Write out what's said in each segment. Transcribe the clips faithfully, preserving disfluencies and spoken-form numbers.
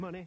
Money.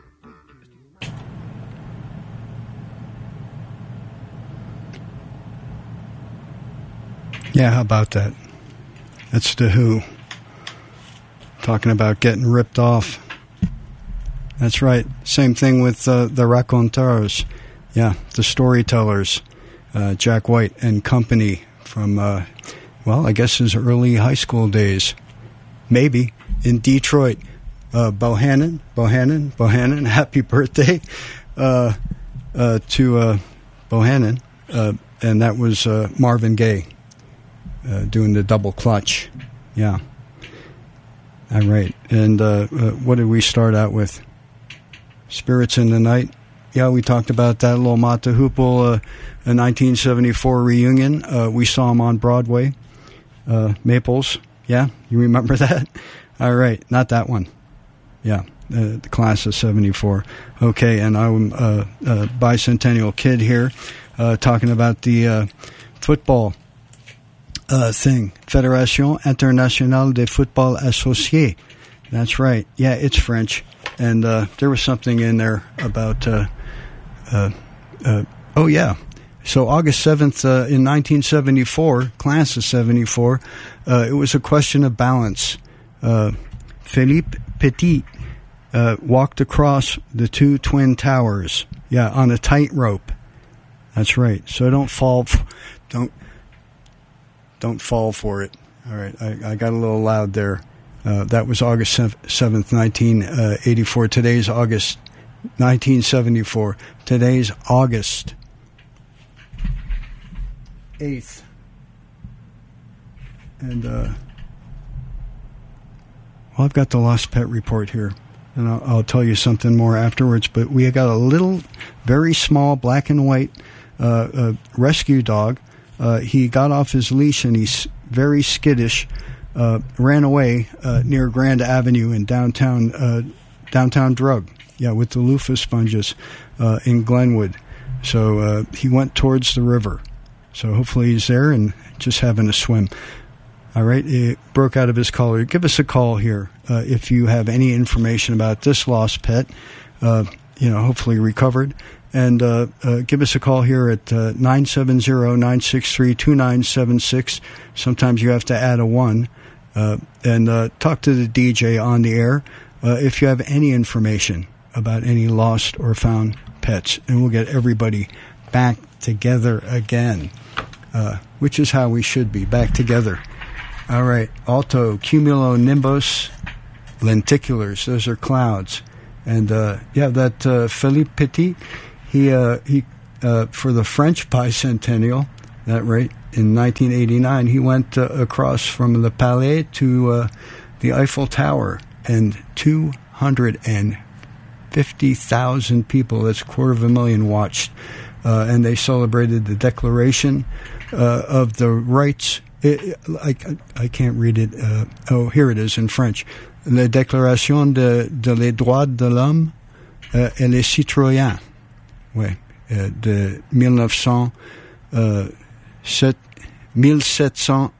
Yeah, how about that? That's The Who. Talking about getting ripped off. That's right. Same thing with uh, the Raconteurs. Yeah, the storytellers. Uh, Jack White and company from, uh, well, I guess his early high school days. Maybe. In Detroit. Uh, Bohannon, Bohannon, Bohannon, happy birthday uh, uh, to uh, Bohannon. Uh, and that was uh, Marvin Gaye uh, doing the double clutch. Yeah. All right. And uh, uh, what did we start out with? Spirits in the Night. Yeah, we talked about that little Mata Hoople, uh, a nineteen seventy-four reunion. Uh, we saw him on Broadway. Uh, Maples. Yeah, you remember that? All right. Not that one. Yeah, uh, the class of seventy-four. Okay, and I'm uh, a bicentennial kid here uh, talking about the uh, football uh, thing. Fédération Internationale de Football Associé. That's right. Yeah, it's French. And uh, there was something in there about, uh, uh, uh, oh, yeah. So August seventh uh, in nineteen seventy-four, class of seventy-four, uh, it was a question of balance. Uh, Philippe Petit uh, walked across the two twin towers, yeah, on a tightrope. That's right. So don't fall, f- don't don't fall for it. All right, I, I got a little loud there. Uh, that was August seventh, nineteen eighty-four. Today's August nineteen seventy-four. Today's August eighth, and uh, well, I've got the Lost Pet report here, and I'll, I'll tell you something more afterwards, but we got a little, very small, black and white uh, uh, rescue dog. Uh, he got off his leash, and he's very skittish, uh, ran away uh, near Grand Avenue in downtown uh, downtown Drug, yeah, with the loofah sponges uh, in Glenwood. So uh, he went towards the river. So hopefully he's there and just having a swim. All right, it broke out of his collar. Give us a call here uh, if you have any information about this lost pet, uh, you know, hopefully recovered. And uh, uh, give us a call here at uh, nine seven zero, nine six three, two nine seven six. Sometimes you have to add a one. Uh, and uh, talk to the D J on the air uh, if you have any information about any lost or found pets. And we'll get everybody back together again, uh, which is how we should be, back together. All right, alto, cumulonimbus, lenticulars, those are clouds. And, uh, yeah, that uh, Philippe Petit, he, uh, he uh, for the French bicentennial, that right, in nineteen eighty-nine, he went uh, across from the Palais to uh, the Eiffel Tower, and two hundred fifty thousand people, that's a quarter of a million, watched. Uh, and they celebrated the Declaration uh, of the Rights. It, I, I can't read it. Uh, oh, here it is in French. La Déclaration de, de les droits de l'homme euh, et les citoyens. Ouais, euh, de dix-sept cent, uh, sept, dix-sept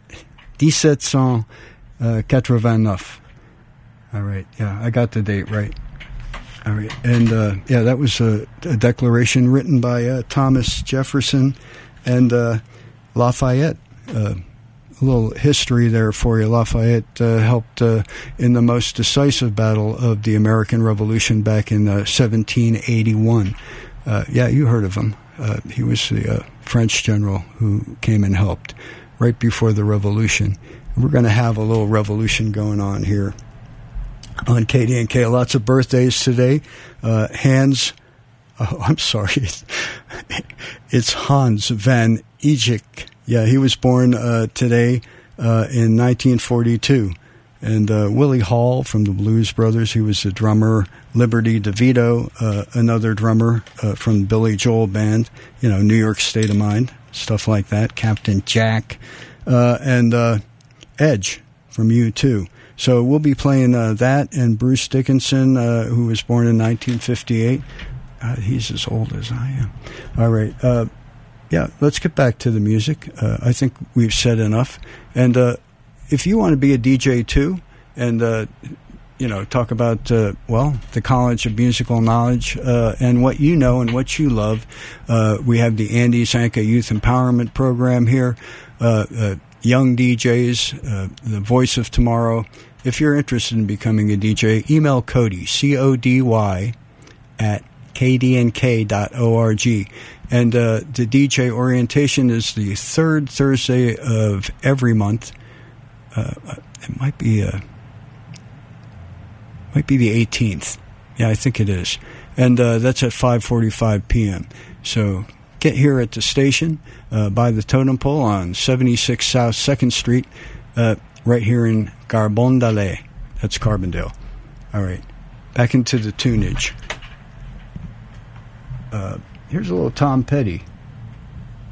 eighty-nine. All right, yeah, I got the date right. All right, and uh, yeah, that was a, a declaration written by uh, Thomas Jefferson and uh, Lafayette. Uh, a little history there for you. Lafayette uh, helped uh, in the most decisive battle of the American Revolution back in uh, seventeen eighty-one. Uh, yeah, you heard of him. Uh, he was the uh, French general who came and helped right before the Revolution. And we're going to have a little revolution going on here on K D N K. Lots of birthdays today. Uh, Hans, oh, I'm sorry. It's Hans van Eyck. Yeah, he was born uh, today uh, in nineteen forty-two. And uh, Willie Hall from the Blues Brothers, he was the drummer. Liberty DeVito, uh, another drummer uh, from the Billy Joel Band. You know, New York State of Mind, stuff like that. Captain Jack. Uh, and uh, Edge from U two. So we'll be playing uh, that, and Bruce Dickinson, uh, who was born in nineteen fifty-eight. Uh, he's as old as I am. All right. Uh, yeah, let's get back to the music. Uh, I think we've said enough. And uh, if you want to be a D J too, and uh, you know, talk about, uh, well, the College of Musical Knowledge uh, and what you know and what you love. Uh, we have the Andy Zanka Youth Empowerment Program here, uh, uh, young D Js, uh, the voice of tomorrow. If you're interested in becoming a D J, email Cody, C O D Y, at k d n k dot org. And uh, the D J orientation is the third Thursday of every month. Uh, it might be uh, might be the eighteenth. Yeah, I think it is. And uh, that's at five forty-five p.m. So get here at the station uh, by the totem pole on seventy-six South second Street, uh, right here in Carbondale. That's Carbondale. All right, back into the tunage. Uh, here's a little Tom Petty.